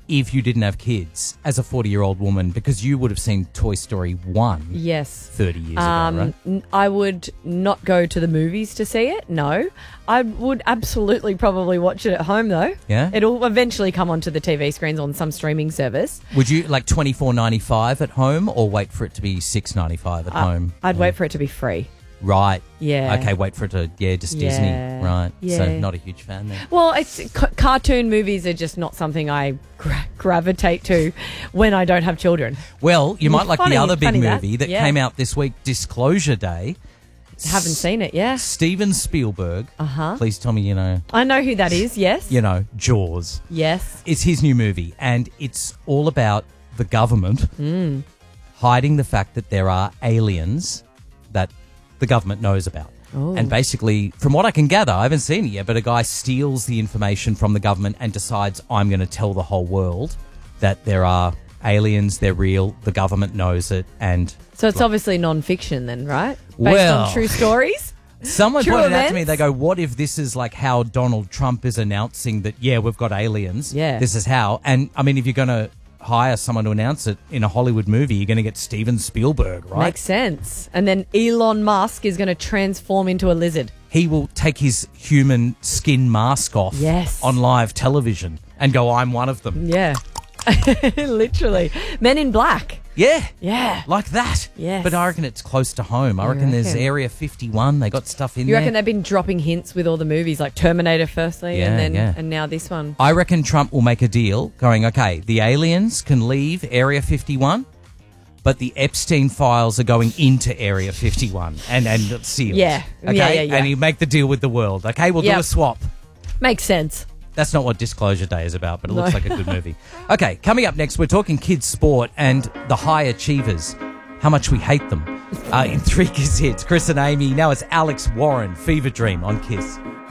if you didn't have kids as a 40-year-old woman, because you would have seen Toy Story 1 Yes. 30 years ago, right? I would not go to the movies to see it, no. I would absolutely probably watch it at home, though. Yeah? It'll eventually come onto the TV screens on some streaming service. Would you like $24.95 at home or wait for it to be $6.95 at home? I'd wait for it to be free. Right. Yeah. Okay, wait for it to, just Disney. Yeah. Right. Yeah. So not a huge fan there. Well, it's cartoon movies are just not something I gravitate to when I don't have children. Well, you might like Funny- the other big funny movie that Yeah. came out this week, Disclosure Day. Haven't seen it, yeah. Steven Spielberg. Uh-huh. Please tell me you know. I know who that is, yes. Jaws. Yes. It's his new movie, and it's all about the government hiding the fact that there are aliens that the government knows about. Oh. And basically, from what I can gather, I haven't seen it yet, but a guy steals the information from the government and decides, I'm going to tell the whole world that there are aliens, they're real, the government knows it, and... So it's obviously non-fiction then, right? Based Well- on true stories? Someone True pointed out to events? me, they go, what if this is like how Donald Trump is announcing that, we've got aliens. Yeah. This is how. And, I mean, if you're going to hire someone to announce it in a Hollywood movie, you're going to get Steven Spielberg, right? Makes sense. And then Elon Musk is going to transform into a lizard. He will take his human skin mask off Yes. on live television and go, I'm one of them. Yeah. Literally. Men in Black. Yeah. Yeah. Like that. Yes. But I reckon it's close to home. I reckon there's reckon? Area 51. They got stuff in You there. reckon they've been dropping hints with all the movies, like Terminator firstly, Yeah, and then yeah. and now this one? I reckon Trump will make a deal going, okay, the aliens can leave Area 51, but the Epstein files are going into Area 51 and sealed. Yeah. Okay? Yeah. And he'll make the deal with the world. Okay, we'll do Yep. a swap. Makes sense. That's not what Disclosure Day is about, but it looks like a good movie. Okay, coming up next, we're talking kids' sport and the high achievers, how much we hate them. In 3 Kiss Hits, Chris and Amy. Now it's Alex Warren, Fever Dream on Kiss.